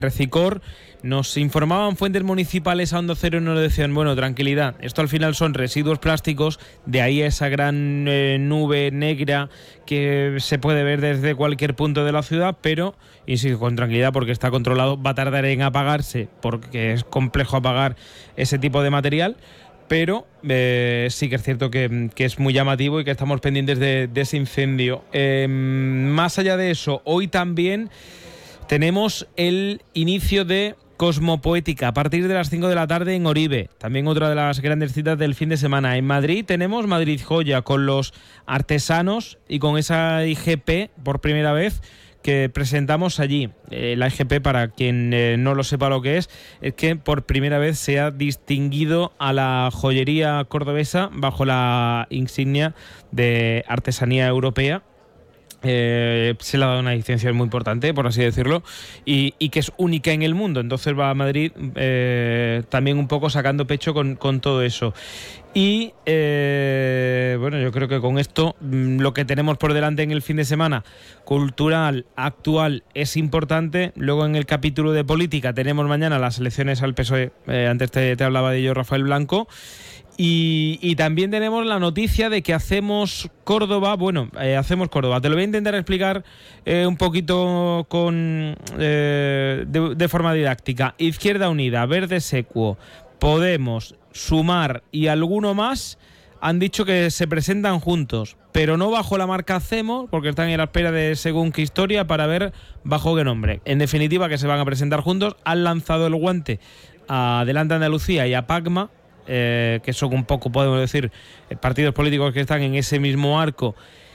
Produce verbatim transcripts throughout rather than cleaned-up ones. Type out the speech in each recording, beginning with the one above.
Recicor. Nos informaban fuentes municipales a Onda Cero y nos decían, bueno, tranquilidad, esto al final son residuos plásticos, de ahí esa gran eh, nube negra que se puede ver desde cualquier punto de la ciudad, pero, insisto, con tranquilidad porque está controlado, va a tardar en apagarse porque es complejo apagar ese tipo de material, pero eh, sí que es cierto que, que es muy llamativo y que estamos pendientes de, de ese incendio. Eh, más allá de eso, hoy también tenemos el inicio de Cosmopoética a partir de las cinco de la tarde en Oribe, también otra de las grandes citas del fin de semana. En Madrid tenemos Madrid Joya con los artesanos y con esa I G P por primera vez que presentamos allí. Eh, la I G P, para quien eh, no lo sepa lo que es, es que por primera vez se ha distinguido a la joyería cordobesa bajo la insignia de artesanía europea. Eh, se le ha dado una distinción muy importante, por así decirlo, y, y que es única en el mundo. Entonces va a Madrid eh, también un poco sacando pecho con, con todo eso. Y eh, bueno, yo creo que con esto lo que tenemos por delante en el fin de semana cultural, actual, es importante. Luego en el capítulo de política tenemos mañana las elecciones al P S O E, eh, antes te, te hablaba de ello Rafael Blanco. Y, y también tenemos la noticia de que hacemos Córdoba, bueno, eh, hacemos Córdoba, te lo voy a intentar explicar eh, un poquito con eh, de, de forma didáctica. Izquierda Unida, Verde Secuo, Podemos, Sumar y alguno más han dicho que se presentan juntos, pero no bajo la marca Hacemos, porque están en la espera de según qué historia para ver bajo qué nombre. En definitiva, que se van a presentar juntos. Han lanzado el guante a Adelante Andalucía y a Pacma, Eh, que son un poco, podemos decir, partidos políticos que están en ese mismo arco.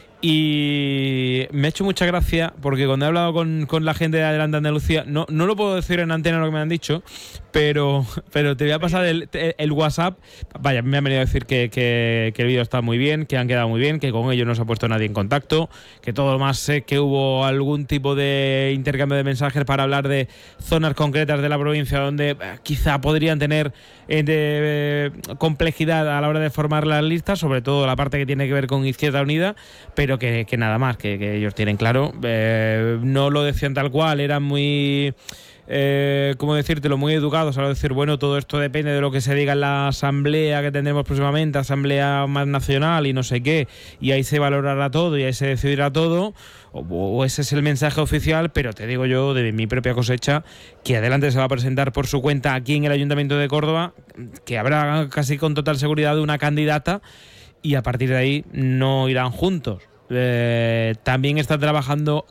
Y me ha hecho mucha gracia porque cuando he hablado con, con la gente de Adelante Andalucía, no, no lo puedo decir en antena lo que me han dicho, pero, pero te voy a pasar el, el WhatsApp. Vaya, me han venido a decir que, que, que el vídeo está muy bien, que han quedado muy bien, que con ellos no se ha puesto nadie en contacto, que todo lo más sé que hubo algún tipo de intercambio de mensajes para hablar de zonas concretas de la provincia donde eh, quizá podrían tener eh, de, eh, complejidad a la hora de formar las listas, sobre todo la parte que tiene que ver con Izquierda Unida, pero Pero que, que nada más, que, que ellos tienen claro. Eh, no lo decían tal cual, eran muy, eh, ¿cómo decírtelo?, muy educados a decir, bueno, todo esto depende de lo que se diga en la asamblea que tendremos próximamente, asamblea más nacional y no sé qué, y ahí se valorará todo y ahí se decidirá todo, o, o ese es el mensaje oficial. Pero te digo yo, de mi propia cosecha, que Adelante se va a presentar por su cuenta aquí en el Ayuntamiento de Córdoba, que habrá casi con total seguridad una candidata, y a partir de ahí no irán juntos. Eh, también está trabajando,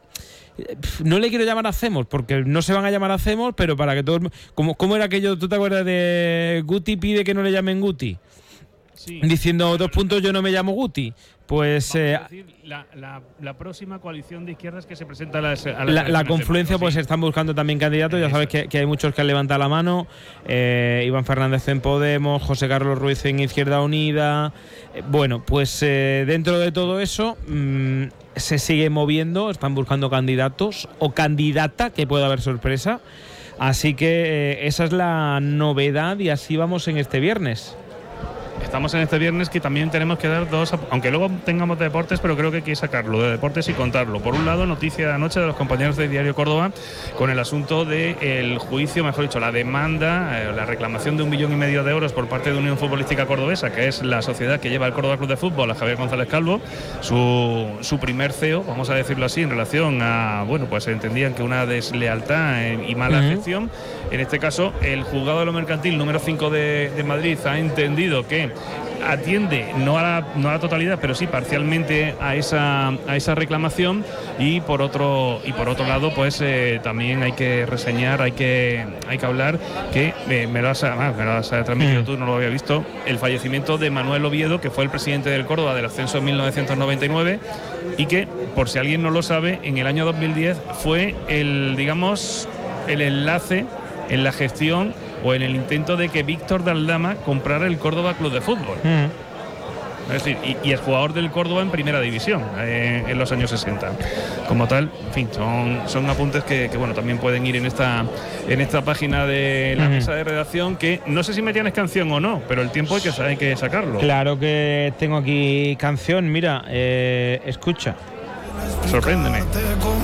no le quiero llamar Hacemos porque no se van a llamar Hacemos, pero para que todos, como, ¿cómo era aquello? ¿Tú te acuerdas de Guti pide que no le llamen Guti? Sí. Diciendo dos puntos, yo no me llamo Guti. Pues eh, decir, la, la, la próxima coalición de izquierdas que se presenta a las, a las la, la confluencia, pues sí. Están buscando también candidatos. Ya sabes que, que hay muchos que han levantado la mano. eh, Iván Fernández en Podemos, José Carlos Ruiz en Izquierda Unida. eh, Bueno, pues eh, dentro de todo eso mmm, se sigue moviendo. Están buscando candidatos o candidata, que pueda haber sorpresa. Así que eh, esa es la novedad y así vamos en este viernes. Estamos en este viernes que también tenemos que dar dos, aunque luego tengamos deportes, pero creo que hay que sacarlo de deportes y contarlo. Por un lado, noticia de anoche de los compañeros de Diario Córdoba con el asunto del juicio, mejor dicho, la demanda, eh, la reclamación de un millón y medio de euros por parte de Unión Futbolística Cordobesa, que es la sociedad que lleva el Córdoba Club de Fútbol, a Javier González Calvo, su, su primer C E O, vamos a decirlo así, en relación a, bueno, pues entendían que una deslealtad eh, y mala uh-huh. gestión. En este caso, el juzgado de lo mercantil número cinco de, de Madrid ha entendido que atiende no a la, no a la totalidad, pero sí parcialmente a esa a esa reclamación. Y por otro y por otro lado, pues eh, también hay que reseñar, hay que hay que hablar que eh, me lo has, ah, me lo has transmitido tú, no lo había visto, el fallecimiento de Manuel Oviedo, que fue el presidente del Córdoba del ascenso en mil novecientos noventa y nueve, y que, por si alguien no lo sabe, en el año dos mil diez fue el, digamos, el enlace en la gestión o en el intento de que Víctor de Aldama comprara el Córdoba Club de Fútbol. Mm. Es decir, y, y es jugador del Córdoba en primera división eh, en los años sesenta. Como tal, en fin, son, son apuntes que, que bueno, también pueden ir en esta en esta página de la mm. mesa de redacción, que no sé si me tienes canción o no, pero el tiempo hay que, hay que sacarlo. Claro que tengo aquí canción, mira, eh, escucha. Sorpréndeme.